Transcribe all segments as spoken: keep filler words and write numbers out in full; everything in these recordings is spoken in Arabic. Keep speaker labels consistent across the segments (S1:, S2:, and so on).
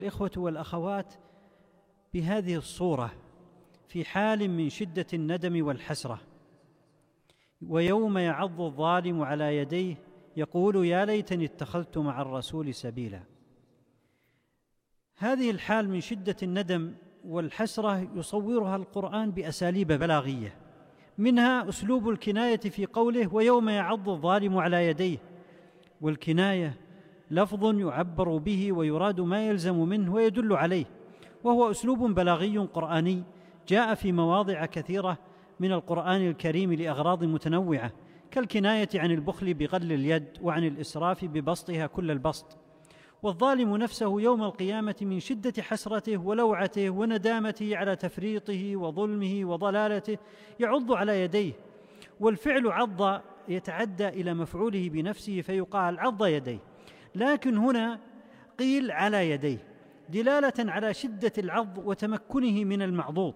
S1: الإخوة والأخوات بهذه الصورة في حال من شدة الندم والحسرة، ويوم يعض الظالم على يديه يقول يا ليتني اتخذت مع الرسول سبيلا. هذه الحال من شدة الندم والحسرة يصورها القرآن بأساليب بلاغية، منها أسلوب الكناية في قوله ويوم يعض الظالم على يديه، والكناية لفظ يعبر به ويراد ما يلزم منه ويدل عليه، وهو أسلوب بلاغي قرآني جاء في مواضع كثيرة من القرآن الكريم لأغراض متنوعة، كالكناية عن البخل بغل اليد، وعن الإسراف ببسطها كل البسط. والظالم نفسه يوم القيامة من شدة حسرته ولوعته وندامته على تفريطه وظلمه وضلالته يعض على يديه، والفعل عض يتعدى إلى مفعوله بنفسه فيقال عض يديه، لكن هنا قيل على يديه دلالة على شدة العض وتمكنه من المعضوض.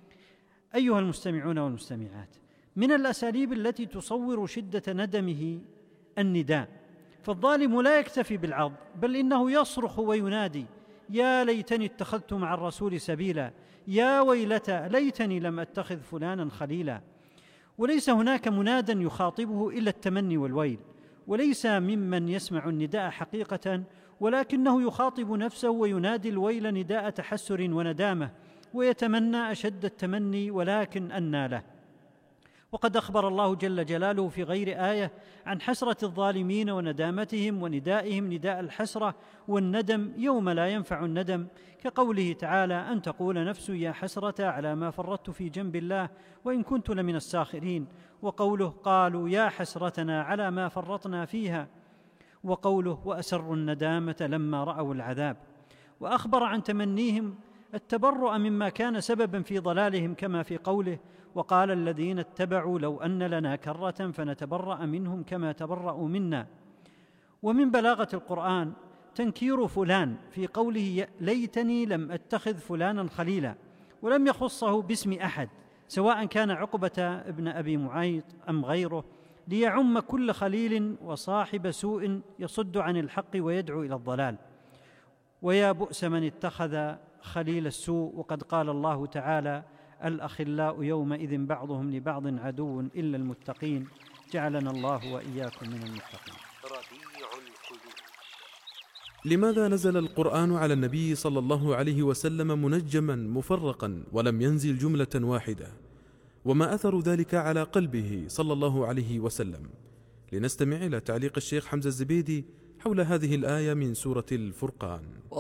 S1: أيها المستمعون والمستمعات، من الأساليب التي تصور شدة ندمه النداء، فالظالم لا يكتفي بالعض بل إنه يصرخ وينادي يا ليتني اتخذت مع الرسول سبيلا، يا ويلتى ليتني لم أتخذ فلانا خليلا. وليس هناك منادى يخاطبه إلا التمني والويل، وليس ممن يسمع النداء حقيقة، ولكنه يخاطب نفسه وينادي الويل نداء تحسر وندامة، ويتمنى أشد التمني ولكن أنى له. وقد أخبر الله جل جلاله في غير آية عن حسرة الظالمين وندامتهم وندائهم نداء الحسرة والندم يوم لا ينفع الندم، كقوله تعالى أن تقول نفس يا حسرة على ما فرطت في جنب الله وإن كنت لمن الساخرين، وقوله قالوا يا حسرتنا على ما فرطنا فيها، وقوله وأسروا الندامة لما رأوا العذاب. وأخبر عن تمنيهم التبرؤ مما كان سببا في ضلالهم، كما في قوله وقال الذين اتبعوا لو أن لنا كرة فنتبرأ منهم كما تبرأوا منا. ومن بلاغة القرآن تنكير فلان في قوله ليتني لم أتخذ فلانا خليلا، ولم يخصه باسم أحد سواء كان عقبة ابن أبي معيط أم غيره، ليعم كل خليل وصاحب سوء يصد عن الحق ويدعو إلى الضلال. ويا بؤس من اتخذ خليل السوء، وقد قال الله تعالى الأخلاء يومئذ بعضهم لبعض عدو إلا المتقين، جعلنا الله وإياكم من المتقين.
S2: ربيع القلوب.
S3: لماذا نزل القرآن على النبي صلى الله عليه وسلم منجما مفرقا ولم ينزل جملة واحدة؟ وما أثر ذلك على قلبه صلى الله عليه وسلم؟ لنستمع إلى تعليق الشيخ حمزة الزبيدي حول هذه الآية من سورة الفرقان.